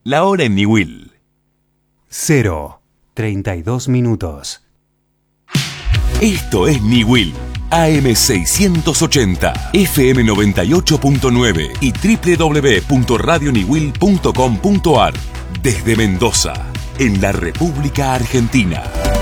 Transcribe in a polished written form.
La hora en Niwil. 0:32 minutos. Esto es Niwil. AM 680, FM 98.9 y www.radioniwil.com.ar. Desde Mendoza, en la República Argentina.